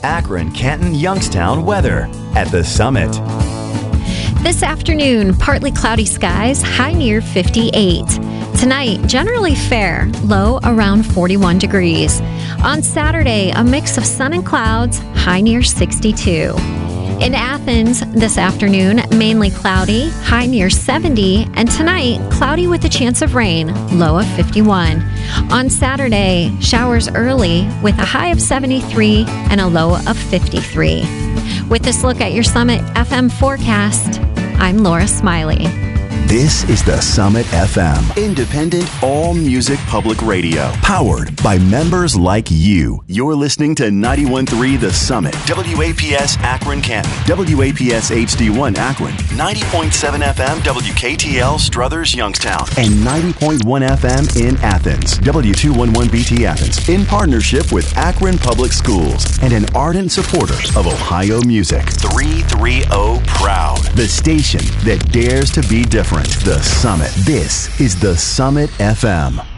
Akron, Canton, Youngstown weather at the Summit. This afternoon, partly cloudy skies, high near 58. Tonight, generally fair, low around 41 degrees. On Saturday, a mix of sun and clouds, high near 62. In Athens, this afternoon, mainly cloudy, high near 70, and tonight, cloudy with a chance of rain, low of 51. On Saturday, showers early with a high of 73 and a low of 53. With this look at your Summit FM forecast, I'm Laura Smiley. This is the Summit FM, independent all-music public radio, powered by members like you. You're listening to 91.3 The Summit, WAPS Akron, Canton, WAPS HD1 Akron, 90.7 FM WKTL Struthers, Youngstown, and 90.1 FM in Athens, W211BT Athens, in partnership with Akron Public Schools and an ardent supporter of Ohio music. 330 Proud, the station that dares to be different. The Summit. This is the Summit FM.